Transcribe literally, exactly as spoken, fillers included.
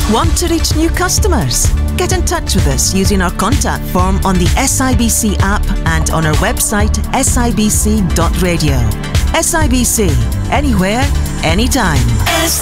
Want to reach new customers? Get in touch with us using our contact form on the S I B C app and on our website S I B C dot radio. S I B C, anywhere, anytime.